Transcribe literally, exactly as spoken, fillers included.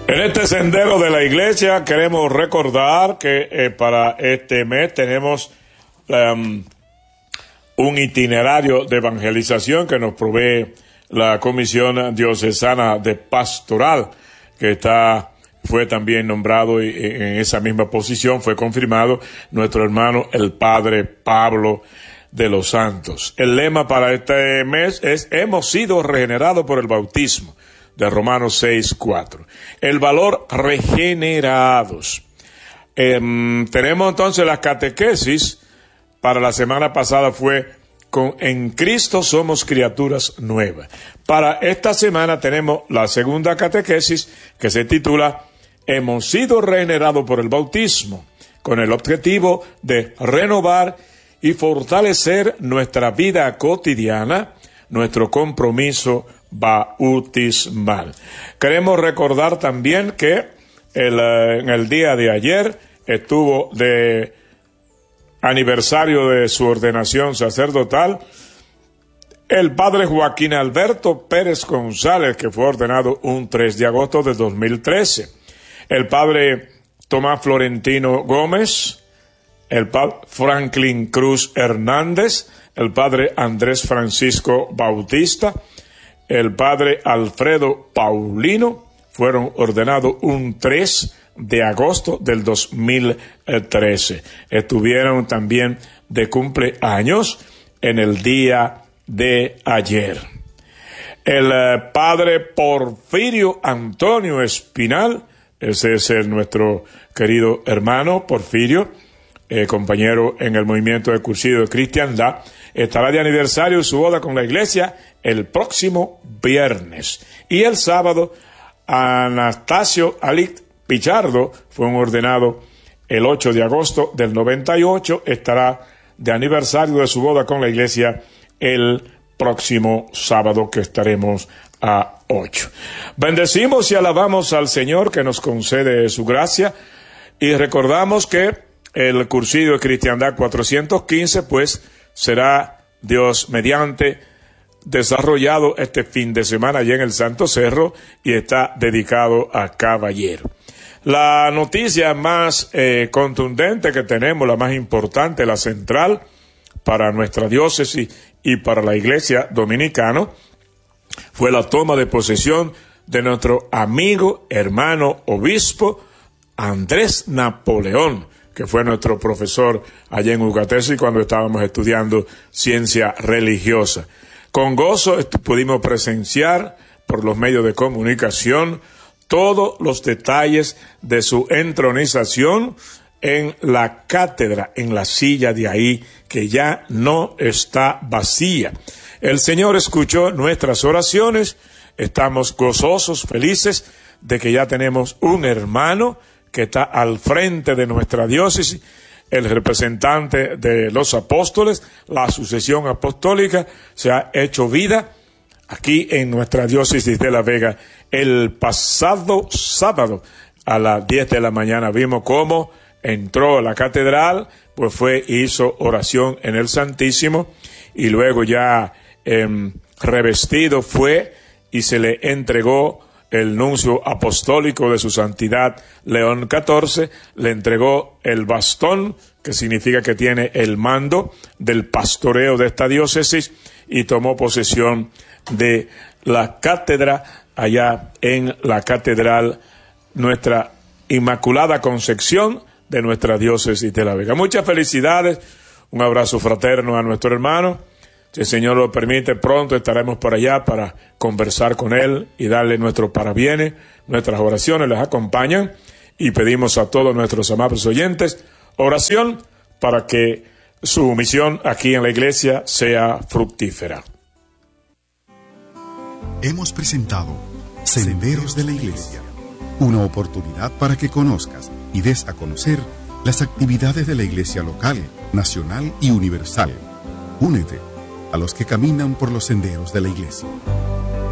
En este sendero de la iglesia queremos recordar que eh, para este mes tenemos um, un itinerario de evangelización que nos provee la Comisión Diocesana de Pastoral, que está fue también nombrado y en esa misma posición fue confirmado nuestro hermano el Padre Pablo de los Santos. El lema para este mes es: hemos sido regenerados por el bautismo, de Romanos seis cuatro. El valor regenerados. Eh, tenemos entonces las catequesis. Para la semana pasada fue con en Cristo somos criaturas nuevas. Para esta semana tenemos la segunda catequesis, que se titula hemos sido regenerados por el bautismo, con el objetivo de renovar y fortalecer nuestra vida cotidiana, nuestro compromiso bautismal. Queremos recordar también que el, en el día de ayer estuvo de aniversario de su ordenación sacerdotal el padre Joaquín Alberto Pérez González, que fue ordenado un tres de agosto de dos mil trece. El padre Tomás Florentino Gómez, el padre Franklin Cruz Hernández, el padre Andrés Francisco Bautista, el padre Alfredo Paulino fueron ordenados un tres de agosto del dos mil trece. Estuvieron también de cumpleaños en el día de ayer. El eh, padre Porfirio Antonio Espinal, ese es el, nuestro querido hermano Porfirio, eh, compañero en el movimiento de Cursillo de Cristiandad, estará de aniversario de su boda con la iglesia el próximo viernes. Y el sábado, Anastasio Alic Pichardo fue un ordenado el ocho de agosto del noventa y ocho, estará de aniversario de su boda con la iglesia el próximo sábado, que estaremos a ocho. Bendecimos y alabamos al Señor que nos concede su gracia, y recordamos que el Cursillo de Cristiandad cuatrocientos quince pues será, Dios mediante, desarrollado este fin de semana allá en el Santo Cerro, y está dedicado a Caballero. La noticia más eh, contundente que tenemos, la más importante, la central para nuestra diócesis y para la iglesia dominicana, fue la toma de posesión de nuestro amigo, hermano, obispo Andrés Napoleón, que fue nuestro profesor allá en Ucatesi cuando estábamos estudiando ciencia religiosa. Con gozo pudimos presenciar por los medios de comunicación todos los detalles de su entronización en la cátedra, en la silla de ahí, que ya no está vacía. El Señor escuchó nuestras oraciones, estamos gozosos, felices de que ya tenemos un hermano que está al frente de nuestra diócesis, el representante de los apóstoles. La sucesión apostólica se ha hecho vida aquí en nuestra diócesis de La Vega. El pasado sábado a las diez de la mañana vimos cómo entró a la catedral, pues fue, hizo oración en el Santísimo, y luego ya eh, revestido fue y se le entregó el nuncio apostólico de su santidad León catorce, le entregó el bastón, que significa que tiene el mando del pastoreo de esta diócesis, y tomó posesión de la cátedra allá en la catedral Nuestra Inmaculada Concepción de nuestra diócesis de La Vega. Muchas felicidades, un abrazo fraterno a nuestro hermano. Si el Señor lo permite, pronto estaremos por allá para conversar con él y darle nuestros parabienes. Nuestras oraciones les acompañan, y pedimos a todos nuestros amables oyentes oración para que su misión aquí en la iglesia sea fructífera. Hemos presentado Senderos de la Iglesia, una oportunidad para que conozcas y des a conocer las actividades de la iglesia local, nacional y universal. Únete a los que caminan por los senderos de la iglesia.